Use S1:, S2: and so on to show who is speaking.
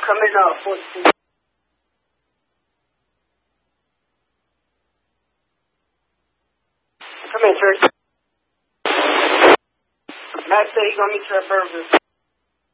S1: coming 14. Come in, church. Matt said he's gonna meet you at Burger.